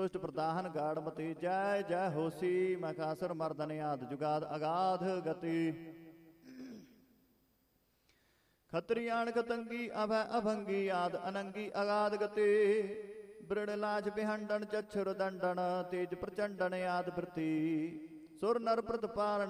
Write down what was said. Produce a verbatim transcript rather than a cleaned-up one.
ਦੁਸ਼ਟ ਪ੍ਰਦਾਹਨ ਗਾੜ ਮਤੀ ਜੈ ਜੈ ਹੋਸੀ ਮਕਾਸਰ ਮਰਦਨ ਆਦ ਜੁਗਾਦ ਅਗਾਧ ਗਤੀ ਖਤਰੀਆਣ ਕਤੰਗੀ ਅਭੈ ਅਭੰਗੀ ਆਦ ਅਨੰਗੀ ਅਗਾਧ ਗਤੀ ਬ੍ਰਿੜ ਲਾਜ ਬਿਹੰਡਣ ਚੱਛੁਰ ਦੰਡਣ ਤੇਜ ਪ੍ਰਚੰਡਣ ਆਦ ਪ੍ਰਤੀ ਸੁਰ ਨਰ ਪ੍ਰਤਪਾਲਨ